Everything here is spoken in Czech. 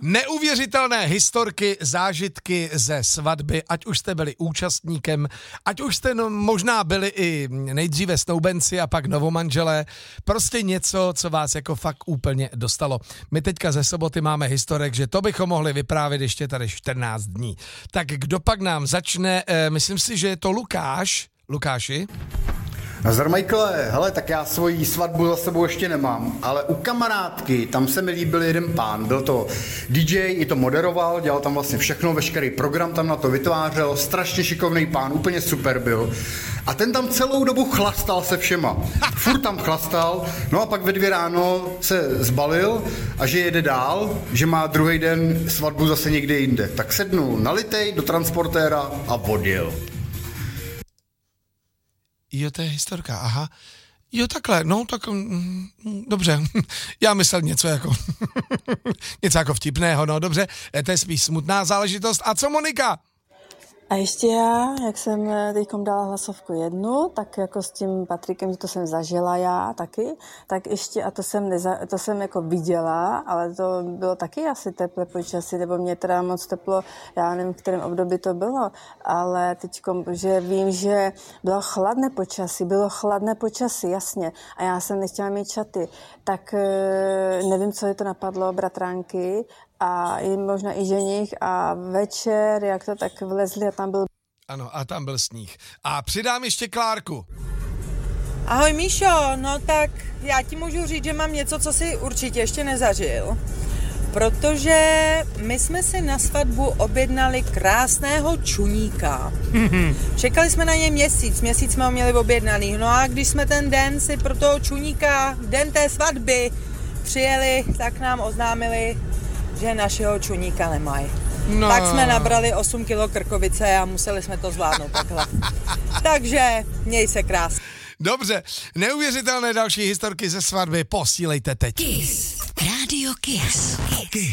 Neuvěřitelné historky, zážitky ze svatby, ať už jste byli účastníkem, ať už jste možná byli i nejdříve snoubenci a pak novomanželé, prostě něco, co vás jako fakt úplně dostalo. My teďka ze soboty máme historek, že to bychom mohli vyprávět ještě tady 14 dní. Tak kdo pak nám začne, myslím si, že je to Lukáš. Lukáši? Nazdar, Michaele, hele, tak já svoji svatbu za sebou ještě nemám, ale u kamarádky, tam se mi líbil jeden pán, byl to DJ, i to moderoval, dělal tam vlastně všechno, veškerý program tam na to vytvářel, strašně šikovný pán, úplně super byl. A ten tam celou dobu chlastal se všema, furt tam chlastal, no a pak ve 2 ráno se zbalil a že jede dál, že má druhý den svatbu zase někde jinde. Tak sednul na litej do transportéra a odjel. Jo, to je historka, aha. Jo, takhle, no tak dobře. Já myslel něco jako něco jako vtipného, no dobře. To je spíš smutná záležitost. A co Monika? A ještě já, jak jsem teďkom dala hlasovku 1, tak jako s tím Patrikem, že to jsem zažila já taky, tak ještě, a to jsem jako viděla, ale to bylo taky asi teplé počasí, nebo mě teda moc teplo, já nevím, v kterém období to bylo, ale teďkom, že vím, že bylo chladné počasí, jasně, a já jsem nechtěla mít šaty, tak nevím, co je to napadlo, bratránky, a i možná i ženich a večer, jak to tak vlezli a tam byl... Ano, a tam byl sníh. A přidám ještě Klárku. Ahoj Míšo, no tak já ti můžu říct, že mám něco, co si určitě ještě nezažil. Protože my jsme si na svatbu objednali krásného čuníka. Čekali jsme na něj měsíc jsme ho měli objednaný. No a když jsme ten den si pro toho čuníka, den té svatby, přijeli, tak nám oznámili, že našeho čuníka nemají. No. Tak jsme nabrali 8 kilo krkovice a museli jsme to zvládnout takhle. Takže měj se krásně. Dobře, neuvěřitelné další historky ze svatby posílejte teď. Kiss. Radio Kiss.